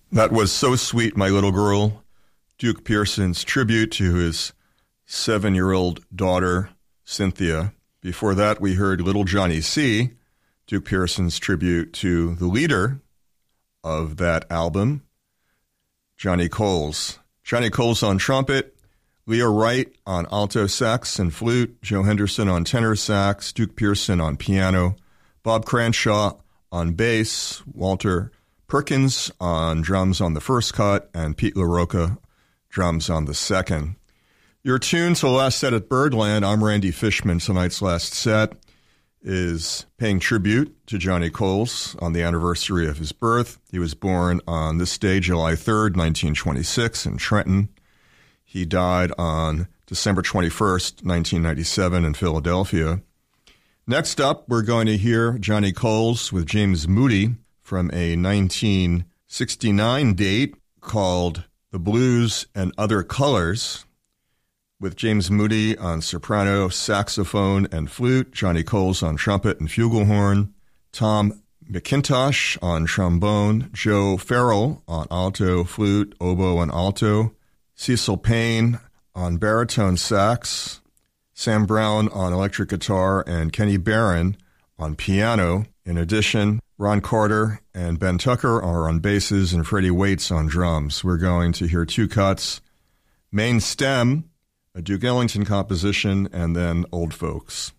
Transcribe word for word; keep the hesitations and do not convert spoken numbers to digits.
That was So Sweet, My Little Girl, Duke Pearson's tribute to his seven-year-old daughter, Cynthia. Before that, we heard Little Johnny C., Duke Pearson's tribute to the leader of that album, Johnny Coles. Johnny Coles on trumpet, Leo Wright on alto sax and flute, Joe Henderson on tenor sax, Duke Pearson on piano, Bob Cranshaw on bass, Walter Perkins on drums on the first cut, and Pete LaRocca drums on the second. You're tuned to the last set at Birdland. I'm Randy Fishman. Tonight's last set is paying tribute to Johnny Coles on the anniversary of his birth. He was born on this day, July third, nineteen twenty-six, in Trenton. He died on December twenty-first, nineteen ninety-seven, in Philadelphia. Next up, we're going to hear Johnny Coles with James Moody from a nineteen sixty-nine date called The Blues and Other Colors, with James Moody on soprano, saxophone, and flute, Johnny Coles on trumpet and flugelhorn, Tom McIntosh on trombone, Joe Farrell on alto, flute, oboe, and alto, Cecil Payne on baritone sax, Sam Brown on electric guitar, and Kenny Barron on piano. In addition, Ron Carter and Ben Tucker are on basses and Freddie Waits on drums. We're going to hear two cuts, Main Stem, a Duke Ellington composition, and then Old Folks.